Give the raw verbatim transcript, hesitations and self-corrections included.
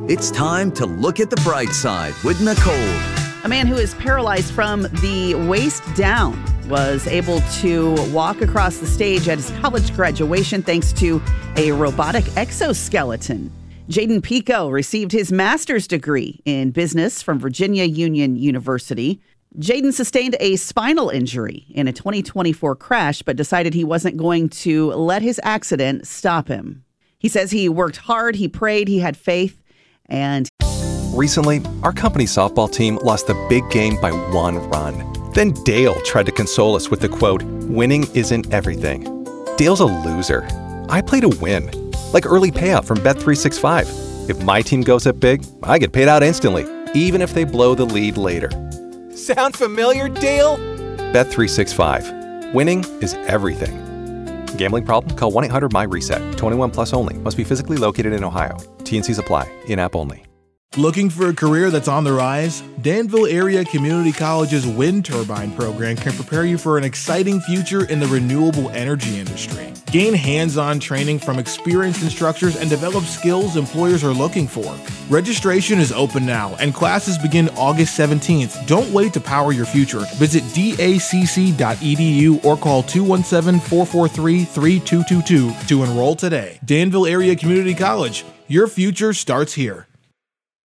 It's time to look at the bright side with Nicole. A man who is paralyzed from the waist down was able to walk across the stage at his college graduation thanks to a robotic exoskeleton. Jaden Pico received his master's degree in business from Virginia Union University. Jaden sustained a spinal injury in a twenty twenty-four crash, but decided he wasn't going to let his accident stop him. He says he worked hard, he prayed, he had faith, and... Recently, our company softball team lost the big game by one run. Then Dale tried to console us with the quote, "Winning isn't everything." Dale's a loser. I play to win. Like early payout from Bet three sixty-five. If my team goes up big, I get paid out instantly, even if they blow the lead later. Sound familiar, Dale? Bet three sixty-five. Winning is everything. Gambling problem? Call one eight hundred M Y reset. twenty-one plus only. Must be physically located in Ohio. T N Cs apply. In-app only. Looking for a career that's on the rise? Danville Area Community College's wind turbine program can prepare you for an exciting future in the renewable energy industry. Gain hands-on training from experienced instructors and develop skills employers are looking for. Registration is open now, and classes begin August seventeenth. Don't wait to power your future. Visit D A C C dot E D U or call two one seven, four four three, three two two two to enroll today. Danville Area Community College. Your future starts here.